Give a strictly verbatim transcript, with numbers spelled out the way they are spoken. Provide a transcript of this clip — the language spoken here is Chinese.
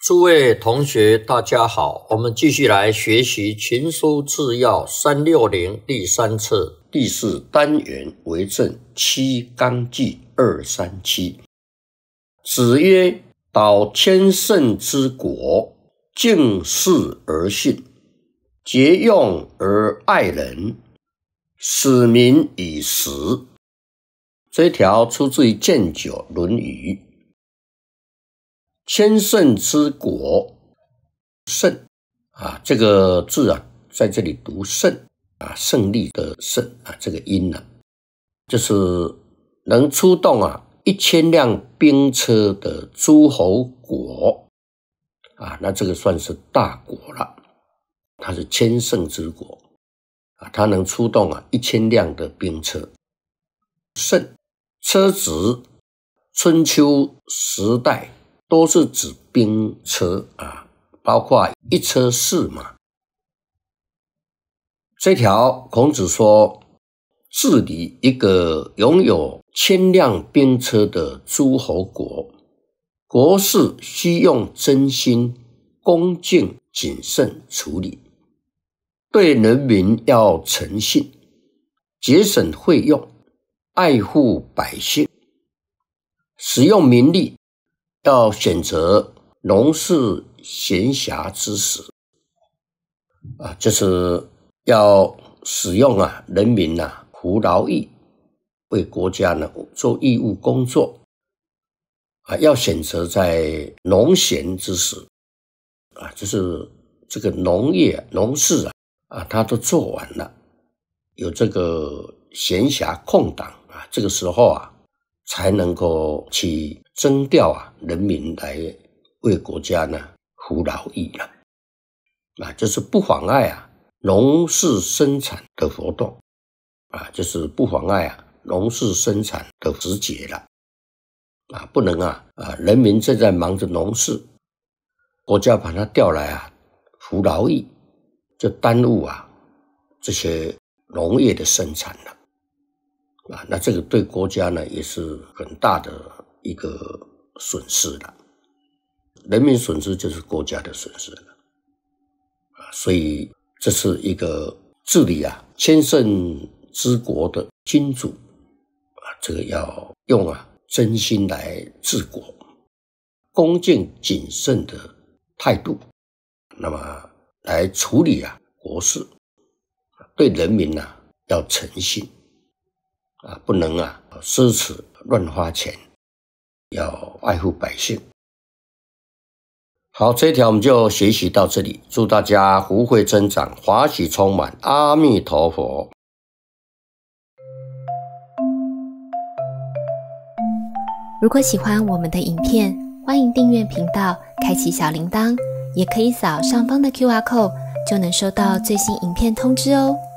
诸位同学大家好，我们继续来学习群书治要三六零第三册第四单元为政七纲纪二三七。子曰：导千乘之国，敬事而信，节用而爱人，使民以时。这一条出自于建九《论语》。千乘之国，胜啊，这个字啊，在这里读胜啊，胜利的胜啊，这个音呢、啊，就是能出动啊一千辆兵车的诸侯国啊，那这个算是大国了，它是千乘之国啊，它能出动啊一千辆的兵车。胜车子，春秋时代都是指兵车啊，包括一车四马。这条孔子说，治理一个拥有千辆兵车的诸侯国，国事需用真心、恭敬、谨慎处理，对人民要诚信，节省费用，爱护百姓，使用民力要选择农事闲暇之时啊，就是要使用啊人民啊服劳役，为国家呢做义务工作啊，要选择在农闲之时啊，就是这个农业农事啊啊，他都做完了，有这个闲暇空档啊，这个时候啊，才能够去征调啊人民来为国家呢服劳役了啊，就是不妨碍啊农事生产的活动啊，就是不妨碍啊农事生产的时节了啊，不能啊啊人民正在忙着农事，国家把他调来啊服劳役，就耽误啊这些农业的生产了啊，那这个对国家呢也是很大的一个损失了，人民损失就是国家的损失了啊，所以这是一个治理啊千乘之国的君主啊，这个要用啊真心来治国，恭敬谨慎的态度，那么来处理啊国事，对人民啊要诚信啊，不能啊奢侈乱花钱，要爱护百姓。好，这一条我们就学习到这里，祝大家福慧增长，华喜充满，阿弥陀佛。 如果喜欢我们的影片，欢迎订阅频道，开启小铃铛，也可以扫上方的 Q R code， 就能收到最新影片通知哦。